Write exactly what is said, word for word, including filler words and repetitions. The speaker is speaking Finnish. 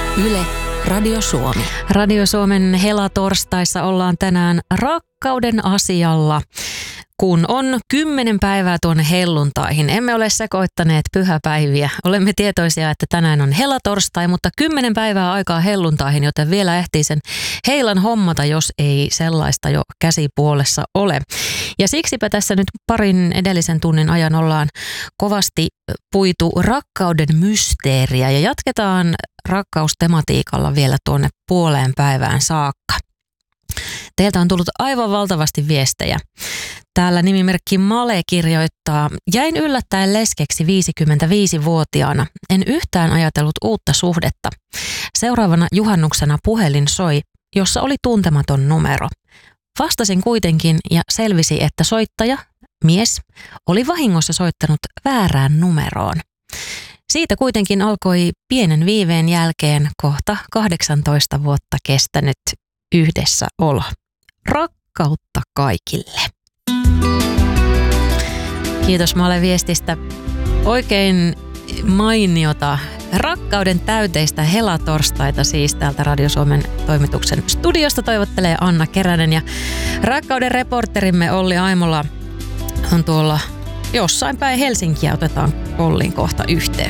Yle, Radio Suomi. Radio Suomen helatorstaissa ollaan tänään rakkauden asialla. Kun on kymmenen päivää tuonne helluntaihin, emme ole sekoittaneet pyhäpäiviä. Olemme tietoisia, että tänään on helatorstai, mutta kymmenen päivää aikaa helluntaihin, joten vielä ehtii sen heilan hommata, jos ei sellaista jo käsipuolessa ole. Ja siksipä tässä nyt parin edellisen tunnin ajan ollaan kovasti puitu rakkauden mysteeriä ja jatketaan rakkaustematiikalla vielä tuonne puoleen päivään saakka. Teiltä on tullut aivan valtavasti viestejä. Täällä nimimerkki Male kirjoittaa, jäin yllättäen leskeksi viisikymmentäviisivuotiaana. En yhtään ajatellut uutta suhdetta. Seuraavana juhannuksena puhelin soi, jossa oli tuntematon numero. Vastasin kuitenkin ja selvisi, että soittaja, mies, oli vahingossa soittanut väärään numeroon. Siitä kuitenkin alkoi pienen viiveen jälkeen kohta kahdeksantoista vuotta kestänyt yhdessäolo. Rakkautta kaikille. Kiitos Male viestistä. Oikein mainiota rakkauden täyteistä helatorstaita siis täältä Radio Suomen toimituksen studiosta toivottelee Anna Keränen ja rakkauden reporterimme Olli Aimola on tuolla jossain päin Helsinkiä. Otetaan Olliin kohta yhteys.